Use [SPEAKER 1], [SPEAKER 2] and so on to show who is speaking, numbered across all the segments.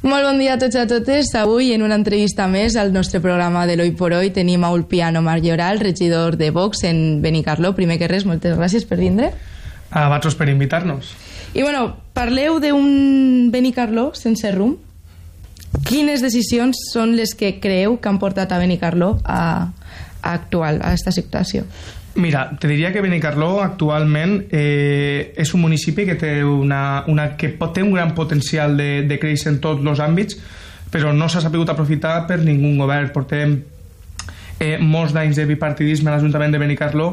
[SPEAKER 1] Molt bon dia a tots i a totes. Avui, en una entrevista més al nostre programa de l'Hoy por Hoy, tenim a Ulpiano Mayoral, regidor de Vox en Benicarló. Primer que res, moltes gràcies per vindre.
[SPEAKER 2] A vosaltres per invitar-nos.
[SPEAKER 1] I bueno, parleu d'un Benicarló sense rumb. Quines decisions són les que creeu que han portat a Benicarló a aquesta situació?
[SPEAKER 2] Mira, te diria que Benicarló actualment és un municipi que té té un gran potencial de créixer en tots els àmbits, però no s'ha sabut aprofitar per ningú govern. Portem molts d'anys de bipartidisme a l'Ajuntament de Benicarló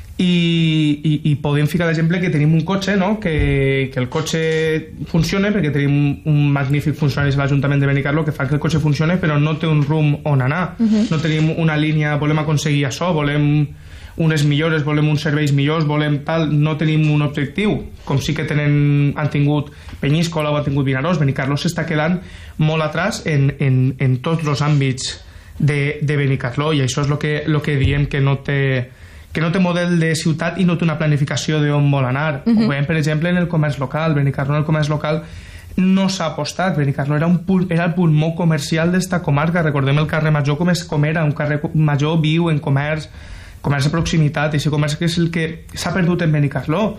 [SPEAKER 2] i podem ficar l'exemple que tenim un cotxe, no? que el cotxe funciona, perquè tenim un magnífic funcionari a l'Ajuntament de Benicarló que fa que el cotxe funcione, però no té un rumb on anar. No tenim una línia, volem aconseguir això, volem unes millores, volem uns serveis millors, volem tal, no tenim un objectiu, com sí que han tingut Penyíscola o han tingut Vinaròs. Benicarló s'està quedant molt atràs en tots els àmbits de Benicarló, i això és el que diem que no té model de ciutat i no té una planificació d'on vol anar. Ho veiem, per exemple, en el comerç local. Benicarló, en el comerç local, no s'ha apostat. Benicarló era el pulmó comercial d'esta comarca. Recordem el carrer Major com era, un carrer Major viu en comerç de proximitat, i aquest comerç que és el que s'ha perdut en Benicarló,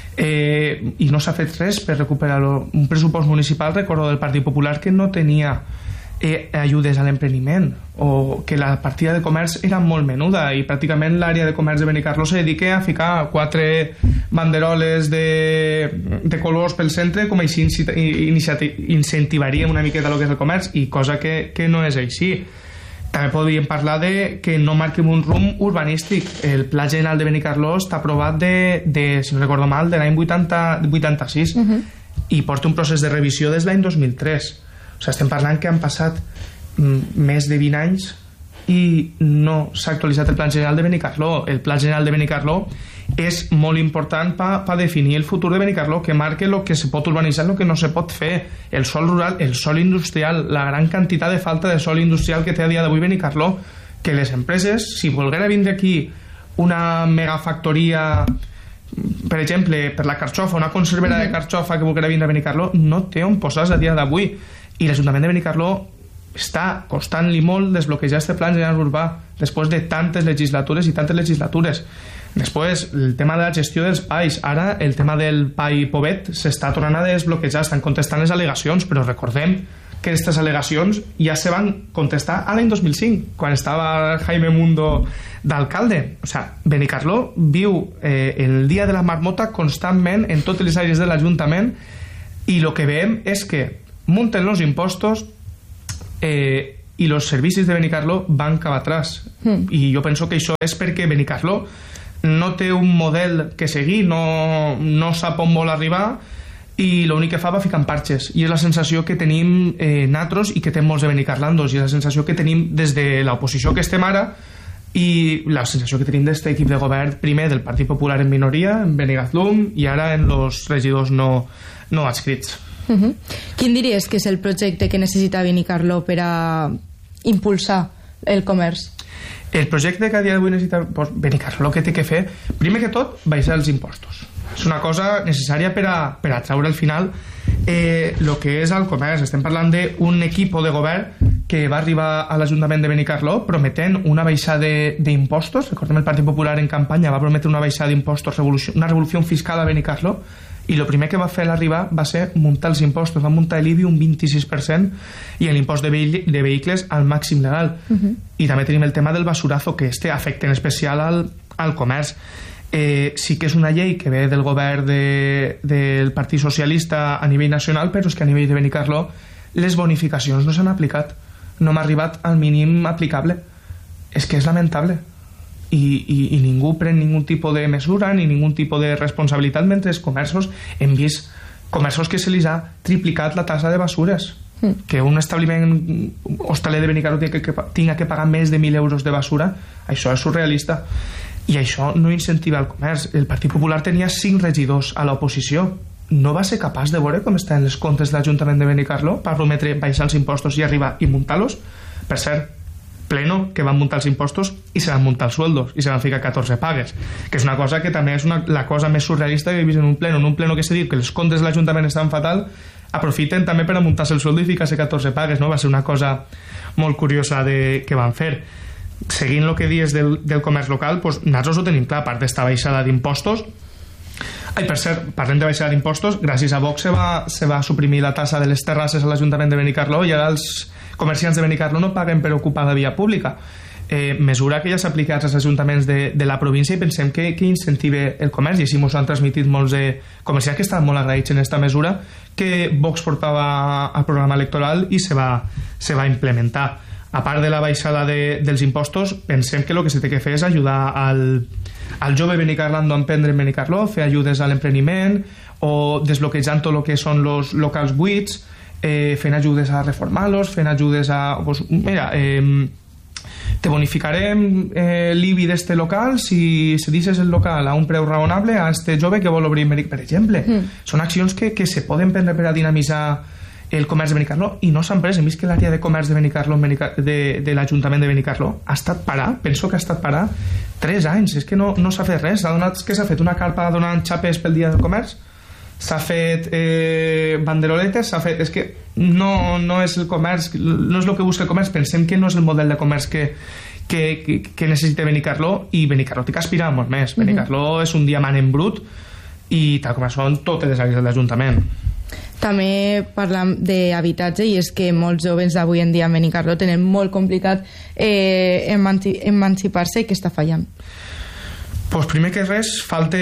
[SPEAKER 2] i no s'ha fet res per recuperar-lo. Un pressupost municipal, recordo, del Partit Popular que no tenia ajudes a l'empreniment, o que la partida de comerç era molt menuda, i pràcticament l'àrea de comerç de Benicarló se dedica a ficar 4 banderoles de colors pel centre, com així incentivaríem una miqueta el que és el comerç, i cosa que no és així. També podríem parlar de que no marquem un rumb urbanístic. El Pla General de Benicarló està aprovat si no recordo mal, de l'any 86, i porta un procés de revisió des de l'any 2003. O sigui, estem parlant que han passat més de 20 anys i no s'ha actualitzat el Pla General de Benicarló. El Pla General de Benicarló és molt important per definir el futur de Benicarló, que marca el que se pot urbanitzar i el que no se pot fer. El sòl rural, el sòl industrial, la gran quantitat de falta de sòl industrial que té a dia d'avui Benicarló, que les empreses, si volguera vindre aquí una megafactoria, per exemple, per la carxofa, una conservera de carxofa que volguera vindre a Benicarló, no té on posar-se a dia d'avui. I l'Ajuntament de Benicarló està costant-li molt desbloquejar este Pla General Urbà després de tantes legislatures i tantes legislatures. Després, el tema de la gestió dels pais. Ara, el tema del pai Pobet s'està tornant a desbloquejar, estan contestant les al·legacions, però recordem que aquestes al·legacions ja se van contestar a l'any 2005, quan estava Jaime Mundo d'alcalde. O sigui, Benicarló viu el dia de la marmota constantment en totes les àrees de l'Ajuntament, i el que veiem és que munten els impostos i els servicis de Benicarló van cap atràs. I jo penso que això és perquè Benicarló no té un model que seguir, no sap on vol arribar, i l'únic que fa va ficar en parxes, i és la sensació que tenim nosaltres i que té molts de benicarlandos, i és la sensació que tenim des de l'oposició que estem ara, i la sensació que tenim d'aquest equip de govern, primer del Partit Popular en minoria, en Benicarló, i ara en els regidors no adscrits.
[SPEAKER 1] Quin diries que és el projecte que necessita Benicarló per a impulsar el comerç?
[SPEAKER 2] El projecte que a dia d'avui necessita Benicarló, el que té que fer, primer que tot, baixar els impostos. És una cosa necessària per a treure al final el que és el comerç. Estem parlant d'un equip de govern que va arribar a l'Ajuntament de Benicarló prometent una baixada d'impostos. Recordem, el Partit Popular en campanya va prometre una baixada d'impostos, una revolució fiscal a Benicarló, i el primer que va fer l'arribar va ser muntar els impostos. Va muntar l'IBI un 26% i l'impost de vehicles al màxim legal. I també tenim el tema del basurazo, que afecta en especial al comerç. Sí que és una llei que ve del govern del Partit Socialista a nivell nacional, però és que a nivell de Benicarló les bonificacions no s'han aplicat, no m'ha arribat al mínim aplicable. És que és lamentable, i ningú pren ningun tipus de mesura ni ningun tipus de responsabilitat, mentre els comerços hem vist comerços que se li ha triplicat la tassa de basures, que un establiment hostaler de Benicarló tinga que pagar més de 1.000 euros de basura. Això és surrealista, i això no incentiva el comerç. El Partit Popular tenia 5 regidors a l'oposició, no va ser capaç de veure com estan els comptes de l'Ajuntament de Benicarló per prometre baixar els impostos i arribar i muntar-los. Per cert, Pleno, que van muntar els impostos i se van muntar els sueldos i se van ficar 14 pagues, que és una cosa que també és la cosa més surrealista que he vist en un pleno que s'ha dit que els comptes de l'Ajuntament estan fatal, aprofiten també per amuntar-se el sueldo i ficar-se 14 pagues, no? Va ser una cosa molt curiosa que van fer. Seguint el que dius del comerç local, doncs nosaltres ho tenim clar, a part d'esta baixada d'impostos. Per cert, parlem de baixada d'impostos, gràcies a Vox se va suprimir la tassa de les terrasses a l'Ajuntament de Benicarló i ara els comerciants de Benicarló no paguen per ocupar la via pública. Mesura que ja s'ha aplicat als ajuntaments de la província i pensem que incentive el comerç, i així ens han transmitit molts de comerciants que estaven molt agraïts en aquesta mesura que Vox portava al programa electoral i se va implementar. A part de la baixada dels impostos, pensem que el que se té que fer és ajudar al jove benicarlando a emprendre en Benicarló, fer ajudes a l'empreniment o desbloquejant tot el que són els locals buits, fent ajudes a reformar-los, fent ajudes a... Pues, mira, te bonificarem l'IBI d'este local si deixes el local a un preu raonable a este jove que vol obrir, per exemple. Són accions que se poden prendre per a dinamitzar el comerç de Benicarló i no s'han pres. Hem vist que l'àrea de comerç de Benicarló de l'Ajuntament de Benicarló ha estat parat, penso que ha estat parat 3 anys, és que no s'ha fet res. Què s'ha fet? Una carpa donant xapes pel dia del comerç? S'ha fet banderoletes? És que no és el comerç, no és el que busca el comerç. Pensem que no és el model de comerç que necessita Benicarló, i Benicarló té que aspirar molt més. Benicarló és un diamant en brut i tal com són totes les àrees de l'Ajuntament.
[SPEAKER 1] També parlam d'habitatge, i és que molts joves d'avui en dia a Benicarló tenen molt complicat emancipar-se. I què està fallant?
[SPEAKER 2] Pues primer que res, falta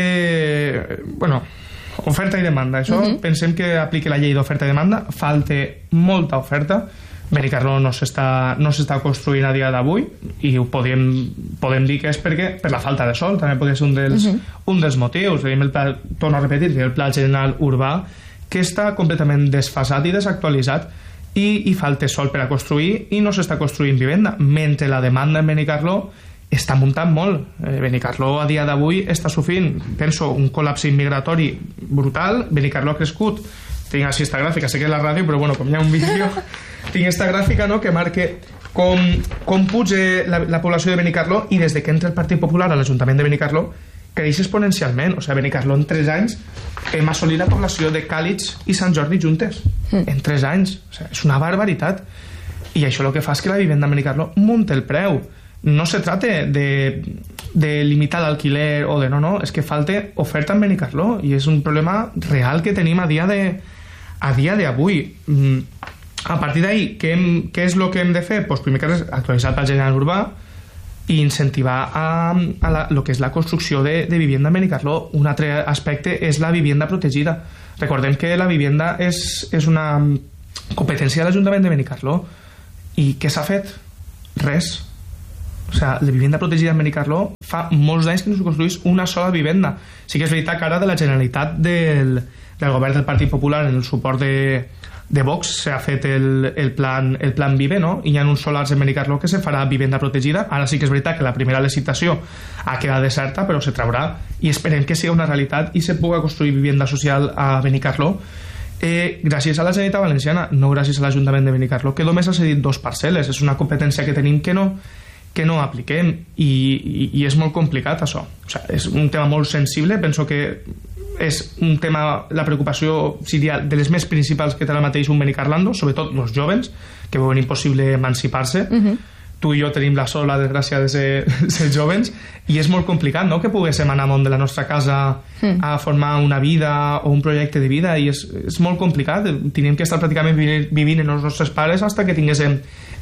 [SPEAKER 2] oferta i demanda. Això pensem que apliqui la llei d'oferta i demanda. Falta molta oferta. Benicarló no s'està construint a dia d'avui, i ho podem dir que és per la falta de sol. També podria ser un dels motius. Torno a repetir, el Pla General Urbà, que està completament desfasat i desactualitzat, i falta sol per a construir, i no s'està construint vivenda, mentre la demanda en Benicarló està muntant molt. Benicarló a dia d'avui està sofrint, penso, un col·lapse migratori brutal. Benicarló ha crescut. Tinc així esta gràfica, sé que és la ràdio, però bueno, com hi ha un vídeo, tinc esta gràfica, no?, que marca com puja la població de Benicarló, i des que entra el Partit Popular a l'Ajuntament de Benicarló creix exponencialment. O sigui, Benicarló en 3 anys hem assolit la població de Càlix i Sant Jordi juntes. En 3 anys. O sigui, és una barbaritat. I això el que fa és que la vivenda a Benicarló munta el preu. No se trata de limitar l'alquiler o de no, és que falta oferta en Benicarló, i és un problema real que tenim a dia d'avui. A partir d'ahí, què és el que hem de fer? Pues primer que res, actualitzar el Pla General Urbà i incentivar el que és la construcció de vivienda en Benicarló. Un altre aspecte és la vivienda protegida. Recordem que la vivienda és una competència de l'Ajuntament de Benicarló, i què s'ha fet? Res. O sigui, la vivienda protegida en Benicarló fa molts anys que no es construeix una sola vivenda. Sí que és veritat que ara de la Generalitat del govern del Partit Popular, en el suport de Vox, s'ha fet el plan Vive, no? I hi ha uns solars en Benicarló que se farà vivenda protegida. Ara sí que és veritat que la primera licitació ha quedat deserta, però se traurà, i esperem que sigui una realitat i se pugui construir vivenda social a Benicarló, gràcies a la Generalitat Valenciana, no gràcies a l'Ajuntament de Benicarló, que només ha cedit 2 parcel·les. És una competència que tenim que no apliquem, i és molt complicat això. O sigui, és un tema molt sensible. Penso que és un tema, la preocupació seria de les més principals que té ara mateix un benicarlando, sobretot els joves, que veuen impossible emancipar-se. Tu i jo tenim la sort, la desgràcia de ser joves, i és molt complicat, no?, que poguéssim anar amunt de la nostra casa a formar una vida o un projecte de vida, i és molt complicat. Tenim que estar pràcticament vivint en els nostres pares fins que tinguéssim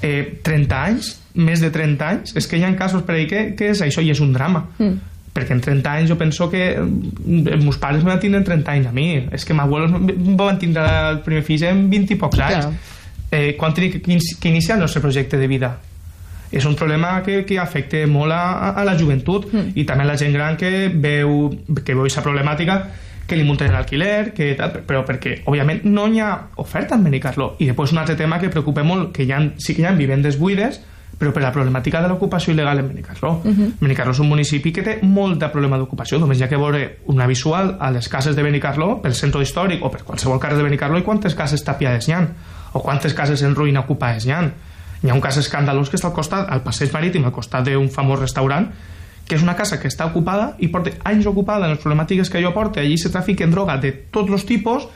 [SPEAKER 2] 30 anys, més de 30 anys. És que hi ha casos per ahí que és això, i és un drama. Perquè en 30 anys jo penso que els meus pares me van tindre en 30 anys a mi. És que m'abuelos me van tindre el primer fill en 20 i pocs anys. Quan tenim que iniciar el nostre projecte de vida? És un problema que afecta molt a la joventut, i també a la gent gran que veu aquesta problemàtica, que li munten l'alquiler, però perquè, òbviament, no hi ha oferta en Benicarló. I després un altre tema que preocupa molt, que sí que hi ha vivendes buides, però per la problemàtica de l'ocupació il·legal en Benicarló. Benicarló és un municipi que té molta problema d'ocupació. Només hi ha que veure una visual a les cases de Benicarló, pel centre històric o per qualsevol carrer de Benicarló, i quantes cases tapiades hi ha, o quantes cases en ruïna ocupades hi ha. Hi ha un cas escandalós que està al costat, al passeig marítim, al costat d'un famós restaurant, que és una casa que està ocupada i porta anys ocupada en les problemàtiques que allò porta. Allí se trafica en droga de tots els tipus,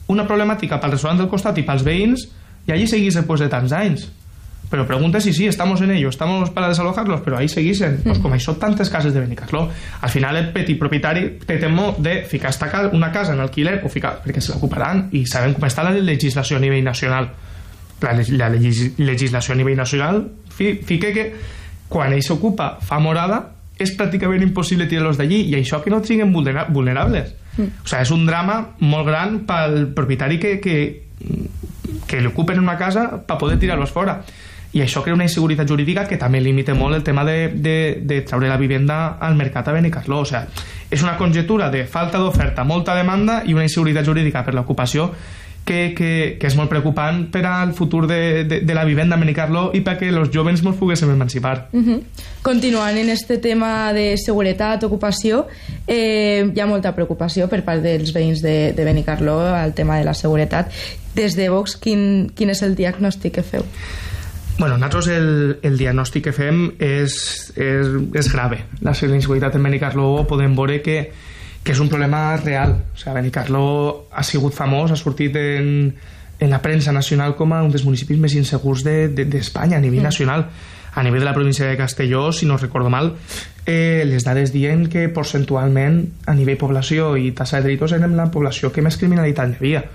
[SPEAKER 2] una problemàtica pel restaurant del costat i pels veïns, y allí seguís después de tants anys. Pero pregunta si sí, estamos en ello, estamos para desalojarlos, pero ahí seguixen. Pues com això tantes cases de Benicarló, al final el petit propietari té temor de ficar una casa en alquiler o ficar, perquè se l'ocuparan, i sabem com està la legislació a nivell nacional. La legislació a nivell nacional fica que quan ell s'ocupa fa morada és pràcticament impossible tirar-los d'allí, i això que no siguin vulnerables. O sigui, és un drama molt gran pel propietari que li ocupen una casa per poder tirar-los fora. I això crea una inseguretat jurídica que també limita molt el tema de treure la vivenda al mercat a Benicarló. O sigui, és una conjectura de falta d'oferta, molta demanda i una inseguretat jurídica per l'ocupació que és molt preocupant per al futur de la vivenda a Benicarló i perquè els joves ens poguéssim emancipar.
[SPEAKER 1] Continuant en este tema de seguretat, ocupació, hi ha molta preocupació per part dels veïns de Benicarló al tema de la seguretat. Des de Vox, quin és el diagnòstic que feu?
[SPEAKER 2] Bueno, nosaltres el diagnòstic que fem és grave. La inseguretat en Benicarló podem veure que és un problema real. O sigui, Benicarló ha sigut famós, ha sortit en la premsa nacional com a un dels municipis més insegurs d'Espanya a nivell nacional. A nivell de la província de Castelló, si no recordo mal, les dades diuen que percentualment a nivell població i tassa de delitos érem la població que més criminalitat hi havia.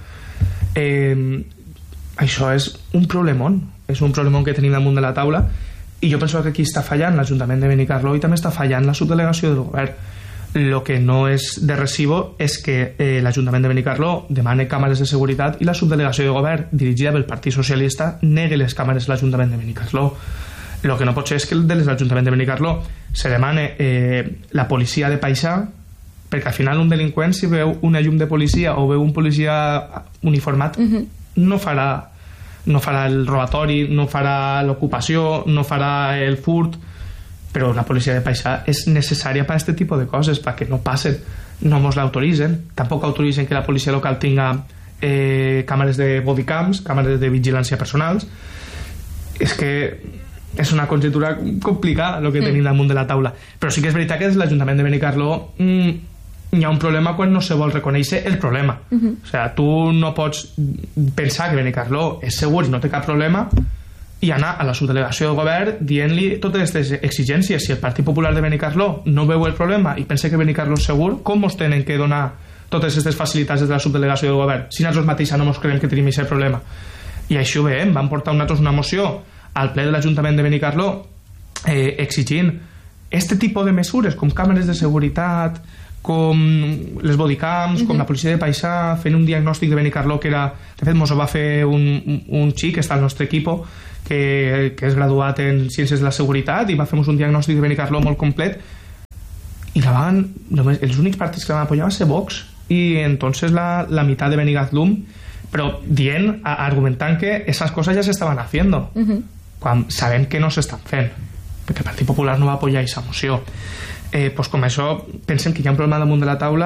[SPEAKER 2] Això és un problemón que tenim damunt de la taula, i jo penso que aquí està fallant l'Ajuntament de Benicarló i també està fallant la subdelegació del govern. Lo que no és de recibo és que l'Ajuntament de Benicarló demane càmeres de seguretat i la subdelegació de govern dirigida pel Partit Socialista negui les càmeres a l'Ajuntament de Benicarló. Lo que no pot ser és que de l'Ajuntament de Benicarló se demane la policia de paisà, perquè al final un delinqüent, si veu una llum de policia o veu un policia uniformat, no farà el robatori, no farà l'ocupació, no farà el furt, però la policia de paisà és necessària per a aquest tipus de coses, perquè no passen, no mos l'autoritzen. Tampoc autoritzen que la policia local tinga càmeres de bodycams, càmeres de vigilància personals. És que és una conjectura complicada el que tenim damunt de la taula. Però sí que és veritat que des de l'Ajuntament de Benicarló hi ha un problema quan no se vol reconèixer el problema. O sigui, tu no pots pensar que Benicarló és segur i no té cap problema i anar a la subdelegació del govern dient-li totes aquestes exigències. Si el Partit Popular de Benicarló no veu el problema i pensa que Benicarló és segur, com ens tenen que donar totes aquestes facilitats des de la subdelegació del govern si nosaltres mateixos no ens creiem que tenim aquest problema? I així ho veiem. Vam portar nosaltres una moció al ple de l'Ajuntament de Benicarló exigint aquest tipus de mesures com càmeres de seguretat, com les bodycams, com la policia de paisà, fent un diagnòstic de Benicarló que era... De fet, mos ho va fer un xic que està al nostre equip, que és graduat en Ciències de la Seguretat, i va fer un diagnòstic de Benicarló molt complet, i els únics partits que la van apoyar va ser Vox, i entonces la meitat de Benicarló, però dient, argumentant que esas cosas ya se estaban haciendo, quan sabem que no s'estan fent, perquè el Partit Popular no va apoyar aquesta moció. Pues com això pensem que hi ha un problema damunt de la taula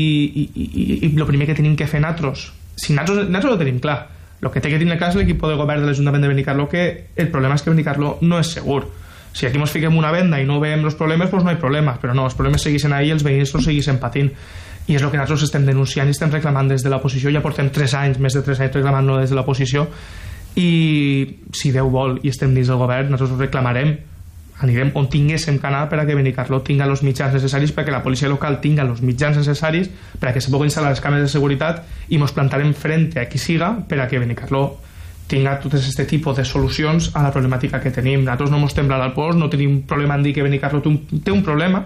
[SPEAKER 2] i el primer que tenim que fer nosaltres, si nosaltres ho tenim clar, el que té que tenir clar és l'equip de govern de l'Ajuntament de Benicarló, que el problema és que Benicarló no és segur. Si aquí ens fiquem una venda i no veiem els problemes, pues no hi ha problemes, però no, els problemes segueixen ahí i els veïns no segueixen patint, i és el que nosaltres estem denunciant i estem reclamant des de l'oposició. Ja portem 3 anys, més de 3 anys reclamant-lo des de l'oposició, i si Déu vol i estem dins del govern, nosaltres ho reclamarem, anirem on tinguéssim que anar per a que Benicarló tinga els mitjans necessaris, perquè la policia local tinga els mitjans necessaris per a que se puguin instal·lar les càmeres de seguretat, i ens plantarem frente a qui siga per a que Benicarló tinga tot aquest tipus de solucions a la problemàtica que tenim. Nosaltres no ens tembla al pols, no tenim problema en dir que Benicarló té un problema,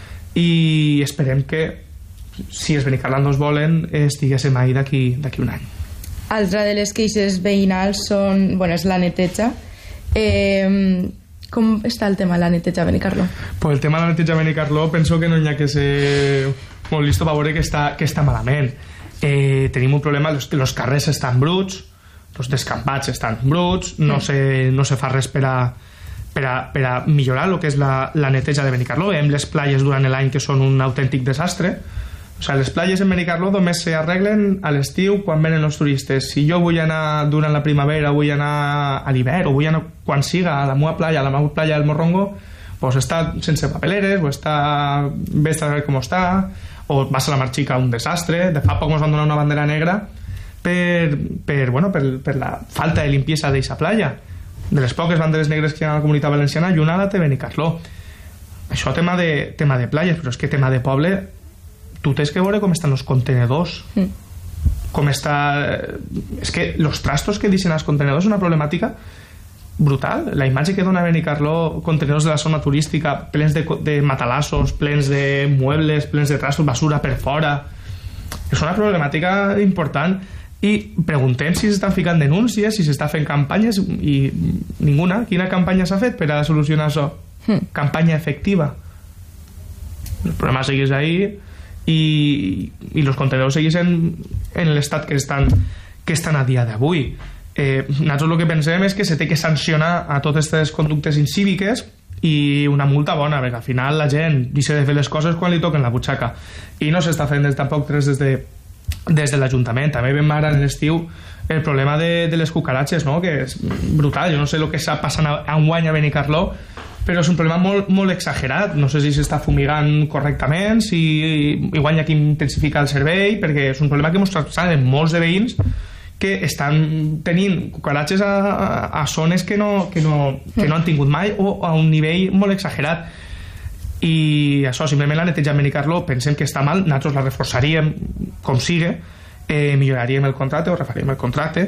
[SPEAKER 2] i esperem que si els benicarlandos volen estiguéssim ahí d'aquí un any.
[SPEAKER 1] Altra de les queixes veïnals és la neteja. Com està el tema de la neteja a Benicarló?
[SPEAKER 2] Pues el tema de la neteja a Benicarló penso que no hi ha que ser molt listo per veure que està malament. Tenim un problema, els carrers estan bruts, els descampats estan bruts, no se fa res per a millorar el que és la neteja de Benicarló. Veiem les platges durant l'any que són un autèntic desastre. O sigui, les platges en Benicarló només s'arreglen a l'estiu quan venen els turistes. Si jo vull anar durant la primavera, vull anar a l'hivern, o vull anar quan siga a la meva playa del Morrongo, pues està sense papeleres, o està ves a veure com està, o vas a la Mar Xica, un desastre. De fa poc ens van donar una bandera negra per la falta de limpiesa d'eixa playa. De les poques banderes negres que hi ha a la Comunitat Valenciana, i una la té Benicarló. Això tema de playas, però és que tema de poble, tu tens que veure com estan els contenedors, com està... És que els trastos que deixen als contenedors és una problemàtica brutal. La imatge que dona Benicarló, contenedors de la zona turística plens de matalassos, plens de muebles, plens de trastos, basura per fora, és una problemàtica important. I preguntem si s'estan ficant denúncies, si s'està fent campanyes, i ninguna. Quina campanya s'ha fet per a solucionar això? Campanya efectiva. El problema segueix ahí i els contenedors segueixen en l'estat que estan a dia d'avui. Nosaltres el que pensem és que se té que sancionar a totes aquestes conductes incíviques i una multa bona, perquè al final la gent deixa de fer les coses quan li toquen la butxaca, i no s'està fent tampoc res des de l'Ajuntament. També vam ara en l'estiu el problema de les cucaratxes, no? Que és brutal. Jo no sé el que està passant enguany a Benicarló, però és un problema molt, molt exagerat. No sé si s'està fumigant correctament, si igual hi ha que intensificar el servei, perquè és un problema que ens traslladen molts de veïns que estan tenint cucaratxes a zones que no han tingut mai, o a un nivell molt exagerat. I això, simplement la neteja a Benicarló pensem que està mal, nosaltres la reforçaríem com sigue, milloraríem el contracte o refaríem el contracte,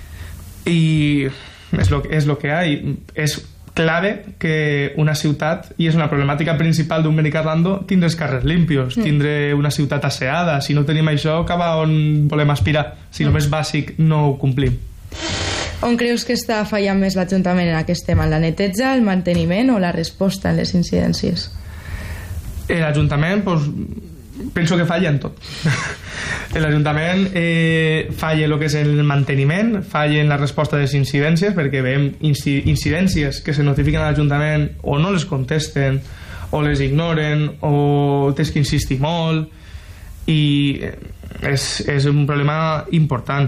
[SPEAKER 2] i és lo que hi ha. És clave que una ciutat, i és una problemàtica principal d'un Benicarlando, tindre els carrers limpios, tindre una ciutat asseada. Si no tenim això, cap a on volem aspirar? Si el més bàsic no ho complim.
[SPEAKER 1] On creus que està fallant més l'Ajuntament en aquest tema? En la neteja, el manteniment o la resposta en les incidències?
[SPEAKER 2] L'Ajuntament, doncs, penso que falla en tot. L'Ajuntament falla el que és el manteniment, falla en la resposta de les incidències, perquè veiem incidències que se notifiquen a l'Ajuntament o no les contesten, o les ignoren, o tens que insistir molt, i és un problema important.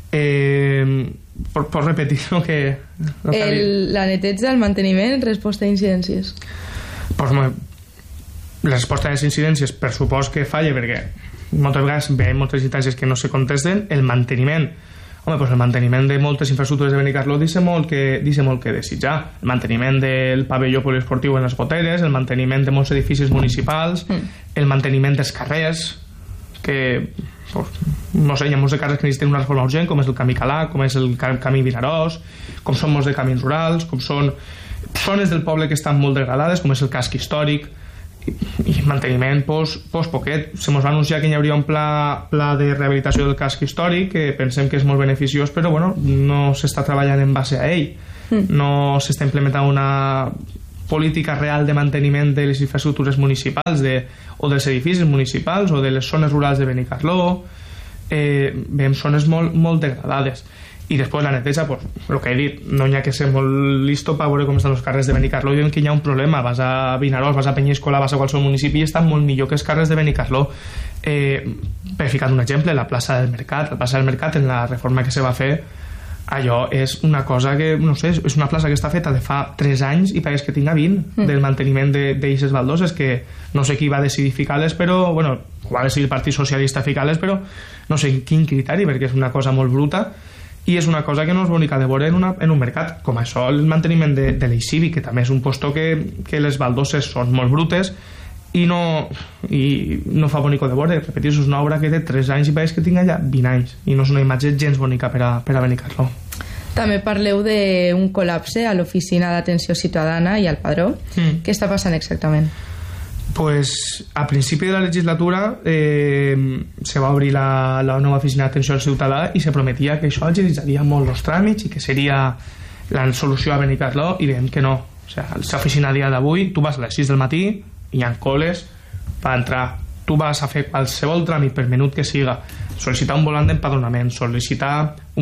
[SPEAKER 2] Pots repetir el que
[SPEAKER 1] la neteja, el manteniment, resposta a incidències?
[SPEAKER 2] La resposta a les incidències per supost que falla, perquè moltes vegades veiem moltes incidències que no se contesten. El manteniment, el manteniment de moltes infraestructures de Benicarló deixa molt que desitjar. El manteniment del pavelló poliesportiu en les goteres, el manteniment de molts edificis municipals, el manteniment dels carrers, que no sé, hi ha molts de carrers que necessiten una reforma urgent, com és el camí Calà, com és el camí Vinaròs, com són molts de camins rurals, com són zones del poble que estan molt degradades, com és el casc històric, i manteniment poquet. Se mos va anunciar que hi hauria un pla de rehabilitació del casc històric, que pensem que és molt beneficiós, però no s'està treballant en base a ell. No s'està implementant una política real de manteniment de les infraestructures municipals o dels edificis municipals o de les zones rurals de Benicarló. Veiem zones molt, molt degradades. I després la neteja, el que he dit, no hi ha que ser molt listo per veure com estan els carrers de Benicarló, i veiem que hi ha un problema. Vas a Vinaròs, vas a Penyíscola, vas a qualsevol municipi i estan molt millor que els carrers de Benicarló. Per ficar un exemple, la plaça del Mercat, en la reforma que se va fer, allò és una cosa que, no sé, és una plaça que està feta de fa 3 anys i pareix que tinga 20 del manteniment d'eixes baldoses, que no sé qui va decidir ficar-les, però, ho va decidir el Partit Socialista ficar-les, però no sé en quin criteri, perquè és una cosa molt bruta. I és una cosa que no és bonica de veure en un mercat. Com això, el manteniment de l'eix cívic, que també és un posto que les baldoses són molt brutes i no fa bonico de veure. Repetir, és una obra que té 3 anys i pareix que tinga ja 20 anys, i no és una imatge gens bonica per a Benicarló.
[SPEAKER 1] També parleu d'un col·lapse a l'oficina d'atenció ciutadana i al padró. Què està passant exactament?
[SPEAKER 2] Pues a principi de la legislatura se va obrir la nova oficina d'atenció al ciutadà i se prometia que això agilitzaria molt els tràmits i que seria la solució a Benicarló, i veiem que no. O sigui, l'oficina a dia d'avui, tu vas a les 6 del matí i hi ha coles per entrar. Tu vas a fer qualsevol tràmit, per menut que siga, sol·licitar un volant d'empadronament, sol·licitar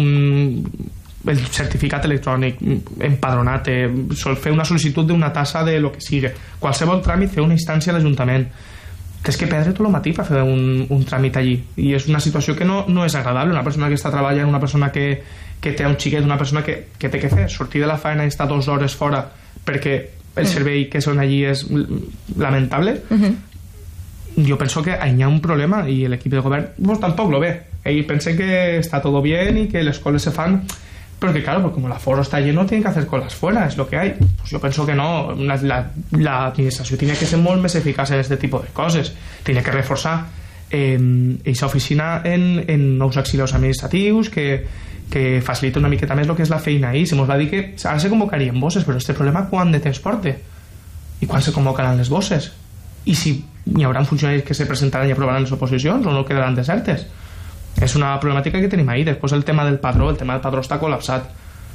[SPEAKER 2] el certificat electrònic, empadronat, fer una sol·licitud d'una tassa de lo que sigui, qualsevol tràmit, fer una instància a l'Ajuntament. Tens que perdre tot el matí per fer un tràmit allí, i és una situació que no és agradable. Una persona que està treballant, una persona que té un xiquet, una persona que té que fer, sortir de la feina i estar 2 hores fora perquè el servei que són allí és lamentable. Jo penso que hi ha un problema i l'equip de govern tampoc lo ve. y pensen que está todo bien y que las colas se fan, pero que claro, porque como el aforo está lleno, tienen que hacer colas fuera, es lo que hay. Pues yo pienso que no, la administració tiene que ser molt més eficaç en este tipo de coses, tiene que reforçar aquesta oficina en nous auxiliars administratius que facilita una miqueta més el que és la feina ahí. Se mos va dir que ara se convocarien bosses, però este problema quan de temps porta i quan se convocaran les bosses, i si hi haurà funcionaris que se presentaran i aprovaran les oposicions o no quedaran desertes. És una problemàtica que tenim ahí. Després el tema del padró està col·lapsat,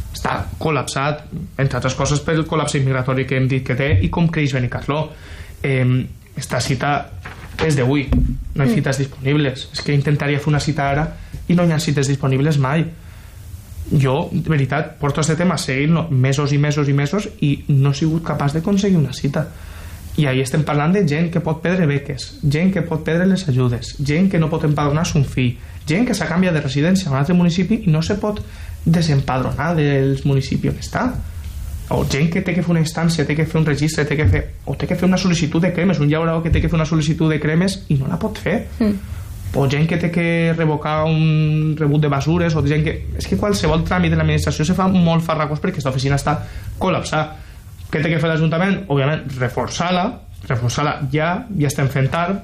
[SPEAKER 2] entre altres coses pel col·lapse migratori que hem dit que té i com creix Benicarló. Esta cita és d'avui, no hi ha cites disponibles. És que intentaria fer una cita ara i no hi ha cites disponibles mai. Jo, de veritat, porto este tema seguint mesos i mesos i mesos i no he sigut capaç d'aconseguir una cita. I ahí estem parlant de gent que pot perdre beques, gent que pot perdre les ajudes, gent que no pot empadronar son fill, gent que s'ha canviat de residència a un altre municipi i no se pot desempadronar del municipi on està, o gent que té que fer una instància, té que fer un registre, té que fer una sol·licitud de cremes, un llaurador que té que fer una sol·licitud de cremes i no la pot fer, o gent que té que revocar un rebut de basures, o gent que... És que qualsevol tràmit de l'administració se fa molt farragós perquè aquesta oficina està col·lapsada. Què té que fer l'Ajuntament? Òbviament, reforçar-la ja estem fent tard,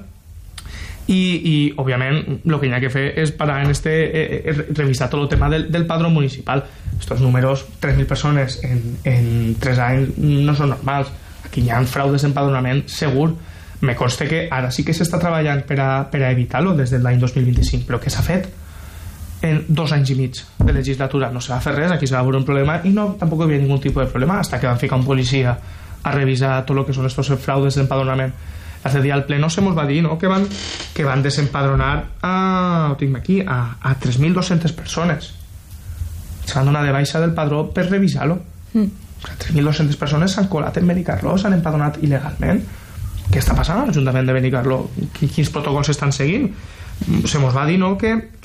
[SPEAKER 2] i òbviament el que hi ha que fer és parar en revisar tot el tema del padró municipal. Estos números, 3.000 persones en 3 anys no són normals. Aquí hi ha fraudes d'empadronament segur. Me consta que ara sí que s'està treballant per a evitar-lo des de l'any 2025, però què s'ha fet? En 2 anys i mig de legislatura no se va fer res, aquí se va veure un problema i tampoc hi havia ningun tipus de problema hasta que van ficar un policia a revisar tot el que són estos fraudes d'empadronament. L'altre dia al pleno se mos va dir, no?, que van desempadronar ho tinc aquí, a 3.200 persones. Se van donar de baixa del padró per revisar-lo. 3.200 persones s'han colat en Benicarló, s'han empadronat il·legalment. Què està passant a l'Ajuntament de Benicarló? Quins protocols s'estan seguint? Se mos va dir, no?,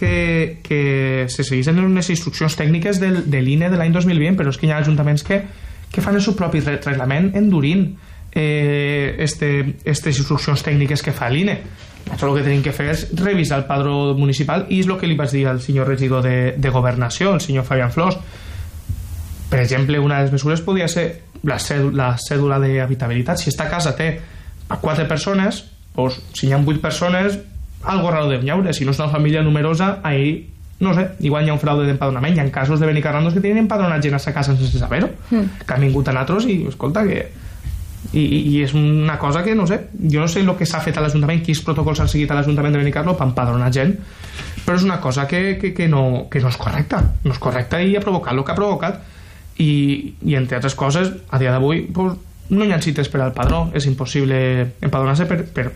[SPEAKER 2] que se seguissin unes instruccions tècniques de l'INE de l'any 2020, però és que hi ha ajuntaments que fan el seu propi reglament endurint aquestes instruccions tècniques que fa l'INE. Nosaltres el que tenim que fer és revisar el padró municipal, i és el que li vaig dir al senyor regidor de Governació, el senyor Fabián Flors. Per exemple, una de les mesures podria ser la cèdula d'habitabilitat. Si esta casa té a 4 persones, doncs, si hi ha 8 persones, algo raro deu haure. Si no és una família numerosa, ahí, no sé, igual hi ha un fraude d'empadronament. Hi ha casos de Benicarrandos que tenen empadronat gent a sa casa sense saber-ho, que han vingut a nosaltres i, escolta, que... I és una cosa que, no sé, jo no sé el que s'ha fet a l'Ajuntament, quins protocols s'han seguit a l'Ajuntament de Benicarló per empadronar gent, però és una cosa que no és correcta. No és correcta i ha provocat el que ha provocat. I entre altres coses, a dia d'avui, pues, no hi ha cites per al padró, és impossible empadronar-se per